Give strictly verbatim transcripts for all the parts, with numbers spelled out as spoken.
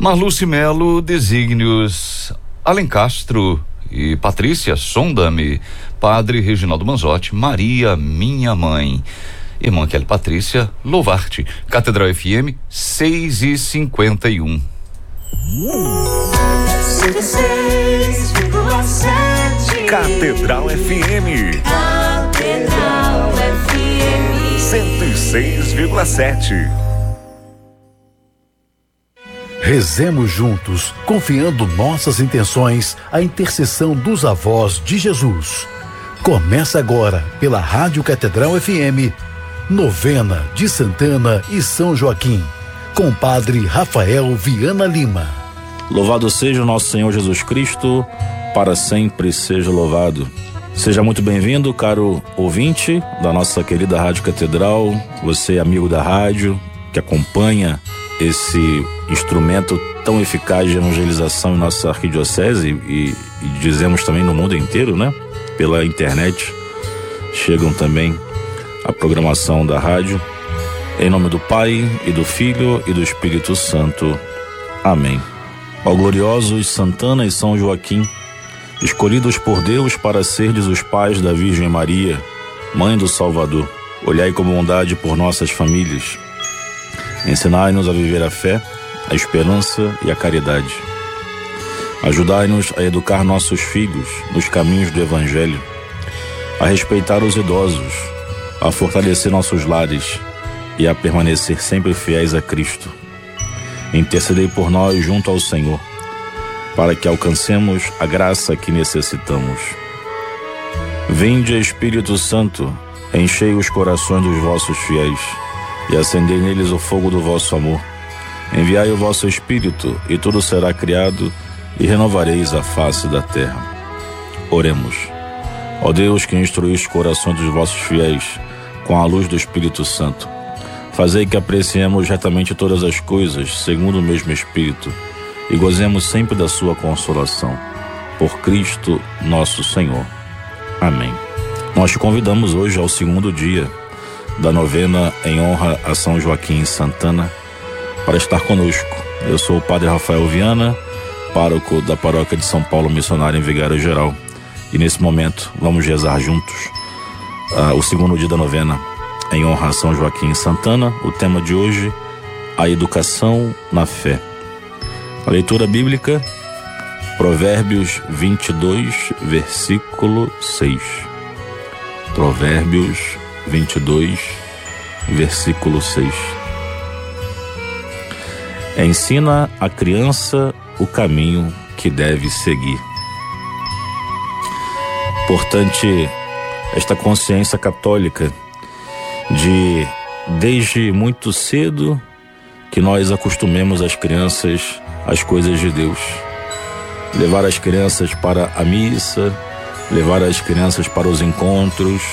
Marluce Melo, desígnios Alencastro e Patrícia Sondame, Padre Reginaldo Manzotti, Maria, minha mãe, irmã Kelly Patrícia, Louvarte, Catedral F M seis e cinquenta e um. cento e seis vírgula sete Catedral F M. Catedral F M cento e seis vírgula sete. Rezemos juntos, confiando nossas intenções à intercessão dos avós de Jesus. Começa agora, pela Rádio Catedral F M, novena de Santana e São Joaquim, com Padre Rafael Viana Lima. Louvado seja o nosso Senhor Jesus Cristo, para sempre seja louvado. Seja muito bem-vindo, caro ouvinte da nossa querida Rádio Catedral, você amigo da rádio, que acompanha esse instrumento tão eficaz de evangelização em nossa arquidiocese e, e dizemos também no mundo inteiro, né? Pela internet chegam também a programação da rádio. Em nome do Pai, e do Filho, e do Espírito Santo. Amém. Ó gloriosos Santana e São Joaquim, escolhidos por Deus para serdes os pais da Virgem Maria, Mãe do Salvador, olhai com bondade por nossas famílias. Ensinai-nos a viver a fé, a esperança e a caridade. Ajudai-nos a educar nossos filhos nos caminhos do Evangelho, a respeitar os idosos, a fortalecer nossos lares e a permanecer sempre fiéis a Cristo. Intercedei por nós junto ao Senhor, para que alcancemos a graça que necessitamos. Vinde, Espírito Santo, enchei os corações dos vossos fiéis e acendei neles o fogo do vosso amor. Enviai o vosso Espírito, e tudo será criado, e renovareis a face da terra. Oremos. Ó Deus, que instruíste os corações dos vossos fiéis com a luz do Espírito Santo, fazei que apreciemos retamente todas as coisas, segundo o mesmo Espírito, e gozemos sempre da sua consolação. Por Cristo nosso Senhor. Amém. Nós te convidamos hoje ao segundo dia da novena em honra a São Joaquim e Santana para estar conosco. Eu sou o Padre Rafael Viana, pároco da Paróquia de São Paulo Missionário em Vigário Geral, e nesse momento vamos rezar juntos uh, o segundo dia da novena em honra a São Joaquim e Santana. O tema de hoje, a educação na fé. A leitura bíblica, Provérbios vinte e dois, versículo seis. Provérbios vinte e dois, versículo seis. Ensina a criança o caminho que deve seguir. Portanto, esta consciência católica de, desde muito cedo, que nós acostumemos as crianças às coisas de Deus. Levar as crianças para a missa, levar as crianças para os encontros,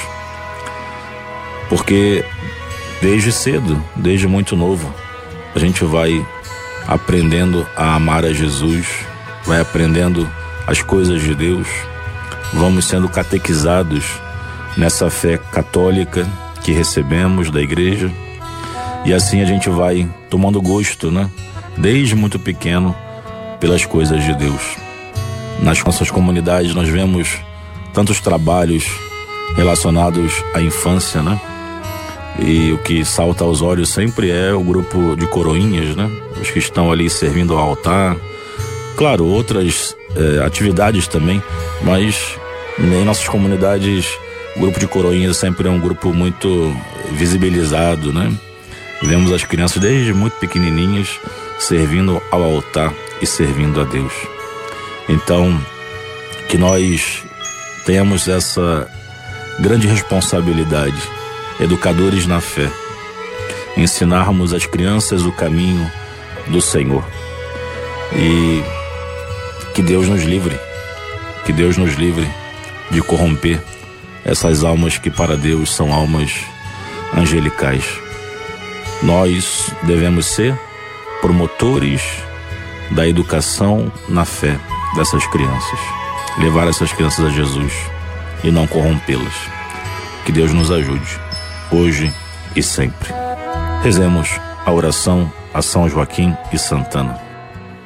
porque desde cedo, desde muito novo, a gente vai aprendendo a amar a Jesus, vai aprendendo as coisas de Deus, vamos sendo catequizados nessa fé católica que recebemos da igreja, e assim a gente vai tomando gosto, né? Desde muito pequeno, pelas coisas de Deus. Nas nossas comunidades nós vemos tantos trabalhos relacionados à infância, né? E o que salta aos olhos sempre é o grupo de coroinhas, né? Os que estão ali servindo ao altar. Claro, outras eh, atividades também, mas em nossas comunidades o grupo de coroinhas sempre é um grupo muito visibilizado, né? Vemos as crianças desde muito pequenininhas servindo ao altar e servindo a Deus. Então, que nós tenhamos essa grande responsabilidade, educadores na fé, ensinarmos às crianças o caminho do Senhor. E que Deus nos livre, que Deus nos livre de corromper essas almas que para Deus são almas angelicais. Nós devemos ser promotores da educação na fé dessas crianças, levar essas crianças a Jesus e não corrompê-las. Que Deus nos ajude, hoje e sempre. Rezemos a oração a São Joaquim e Santana.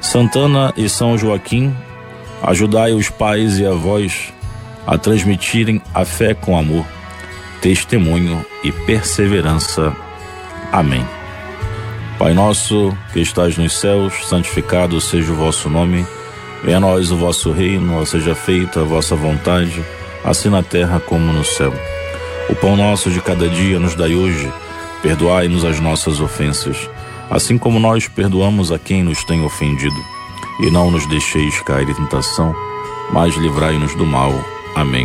Santana e São Joaquim, ajudai os pais e avós a transmitirem a fé com amor, testemunho e perseverança. Amém. Pai nosso, que estás nos céus, santificado seja o vosso nome. Venha a nós o vosso reino, seja feita a vossa vontade, assim na terra como no céu. O pão nosso de cada dia nos dai hoje. Perdoai-nos as nossas ofensas, assim como nós perdoamos a quem nos tem ofendido. E não nos deixeis cair em tentação, mas livrai-nos do mal. Amém.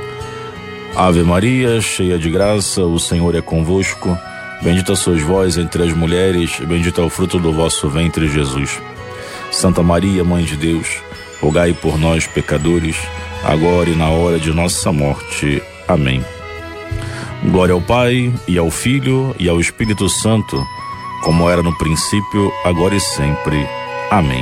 Ave Maria, cheia de graça, o Senhor é convosco. Bendita sois vós entre as mulheres, e bendito é o fruto do vosso ventre, Jesus. Santa Maria, Mãe de Deus, rogai por nós, pecadores, agora e na hora de nossa morte. Amém. Glória ao Pai, e ao Filho, e ao Espírito Santo, como era no princípio, agora e sempre. Amém.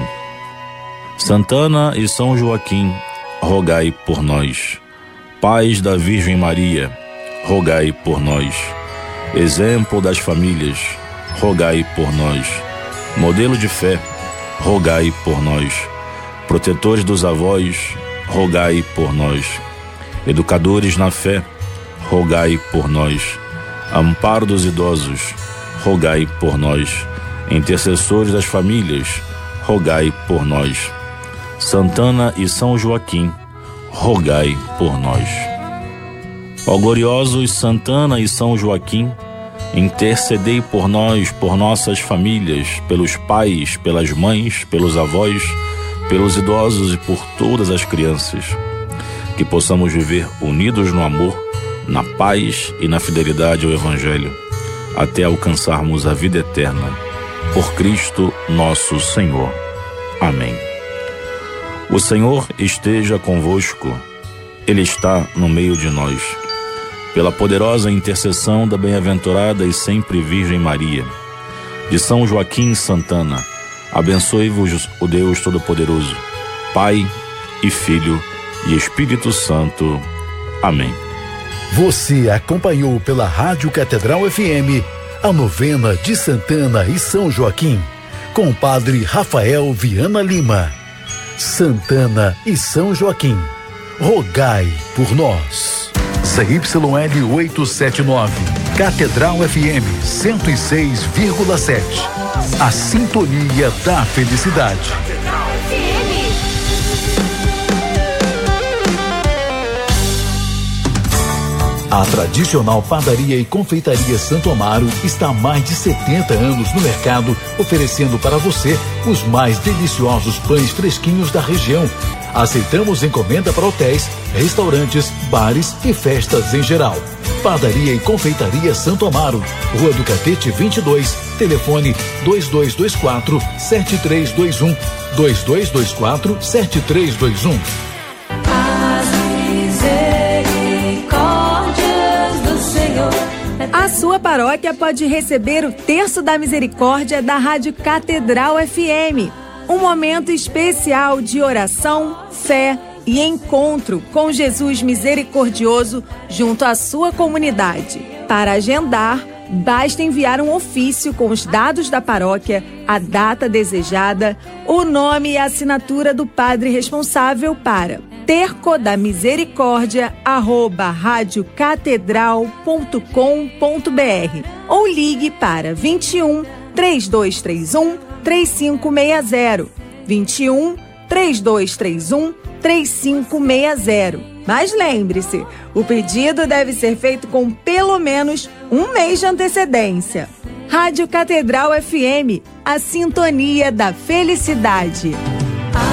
Santana e São Joaquim, rogai por nós. Pais da Virgem Maria, rogai por nós. Exemplo das famílias, rogai por nós. Modelo de fé, rogai por nós. Protetores dos avós, rogai por nós. Educadores na fé, rogai por nós. Amparo dos idosos, rogai por nós. Intercessores das famílias, rogai por nós. Santana e São Joaquim, rogai por nós. Ó gloriosos Santana e São Joaquim, intercedei por nós, por nossas famílias, pelos pais, pelas mães, pelos avós, pelos idosos e por todas as crianças, que possamos viver unidos no amor, na paz e na fidelidade ao Evangelho, até alcançarmos a vida eterna. Por Cristo nosso Senhor. Amém. O Senhor esteja convosco, Ele está no meio de nós. Pela poderosa intercessão da bem-aventurada e sempre Virgem Maria, de São Joaquim Santana, abençoe-vos o Deus Todo-Poderoso, Pai e Filho e Espírito Santo. Amém. Você acompanhou pela Rádio Catedral F M a novena de Santana e São Joaquim, com o Padre Rafael Viana Lima. Santana e São Joaquim, rogai por nós. Z Y L oitocentos e setenta e nove, Catedral F M cento e seis vírgula sete. A sintonia da felicidade. A tradicional padaria e confeitaria Santo Amaro está há mais de setenta anos no mercado, oferecendo para você os mais deliciosos pães fresquinhos da região. Aceitamos encomenda para hotéis, restaurantes, bares e festas em geral. Padaria e confeitaria Santo Amaro, Rua do Catete vinte e dois, telefone dois dois dois quatro, sete três dois um, dois dois dois quatro, sete três dois um. A sua paróquia pode receber o Terço da Misericórdia da Rádio Catedral F M. Um momento especial de oração, fé e encontro com Jesus misericordioso junto à sua comunidade. Para agendar, basta enviar um ofício com os dados da paróquia, a data desejada, o nome e a assinatura do padre responsável para tercodamisericórdia arroba radiocatedral ponto com ponto br ou ligue para vinte e um, três dois três um, três cinco seis zero, vinte e um, três dois três um, três cinco seis zero. Mas lembre-se, o pedido deve ser feito com pelo menos um mês de antecedência. Rádio Catedral F M, a sintonia da felicidade.